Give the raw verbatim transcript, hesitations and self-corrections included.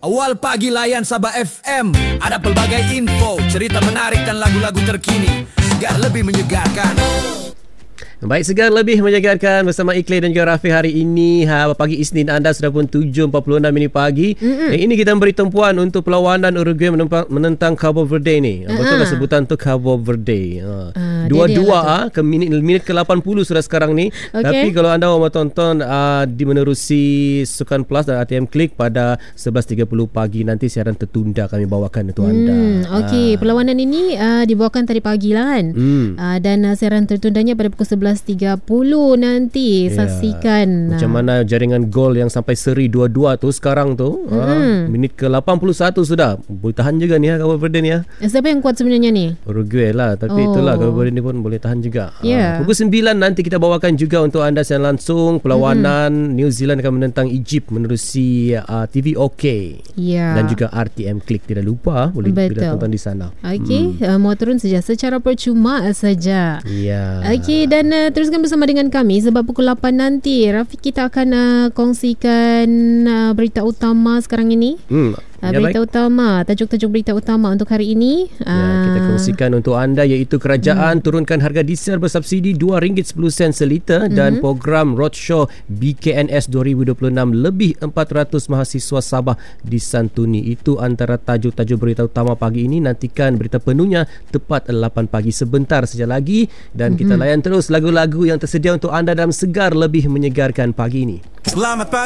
Awal pagi layan Sabah F M. Ada pelbagai info, cerita menarik dan lagu-lagu terkini. Segar lebih menyegarkan. Baik, segar lebih menyegarkan bersama Ikhlas dan juga Rafiq hari ini. Ha, pagi Isnin anda sudah pun tujuh empat puluh enam ini pagi. Mm-hmm. Yang ini kita beri tumpuan untuk perlawanan Uruguay menentang, menentang Cabo Verde ni. Uh-huh. Betul ke sebutan tu Cabo Verde? Ha. Uh, Dua-dua ah, ke minit, minit ke lapan puluh sudah sekarang ni. Okay. Tapi kalau anda mau tonton uh, di menerusi Sukan Plus dan R T M Klik pada sebelas tiga puluh pagi nanti siaran tertunda kami bawakan untuk anda. Hmm, Okey, uh. perlawanan ini uh, dibawakan tadi pagi lah kan. Hmm. Uh, dan uh, siaran tertundanya pada pukul sebelas tiga puluh nanti. Yeah. Saksikan macam mana jaringan gol yang sampai seri dua-dua tu sekarang tu. Mm-hmm. Ha, minit ke lapan puluh satu sudah. Boleh tahan juga ni ya Cabo Verde ni ya. Siapa yang kuat sebenarnya ni? Uruguay lah. Tapi oh. itulah Cabo Verde ni pun boleh tahan juga. Yeah. Ha, pukul sembilan nanti kita bawakan juga untuk anda secara langsung perlawanan mm-hmm. New Zealand akan menentang Egypt menerusi uh, T V OK. Yeah. Dan juga R T M Klik. Tidak lupa boleh bila tonton di sana. Okey, hmm. uh, mau turun saja secara percuma saja. Ya. Yeah. Okey, dan uh, teruskan bersama dengan kami sebab pukul lapan nanti Rafiq kita akan uh, kongsikan uh, berita utama sekarang ini. Hmm. Uh, ya, berita baik. utama, tajuk-tajuk berita utama untuk hari ini. Ya, kita kongsikan untuk anda iaitu kerajaan hmm. turunkan harga diesel bersubsidi dua ringgit sepuluh sen seliter hmm. dan program Roadshow B K N S dua ribu dua puluh enam lebih empat ratus mahasiswa Sabah disantuni. Itu antara tajuk-tajuk berita utama pagi ini. Nantikan berita penuhnya tepat lapan pagi sebentar saja lagi dan hmm. kita layan terus lagu-lagu yang tersedia untuk anda dalam Segar Lebih Menyegarkan pagi ini. Selamat pagi.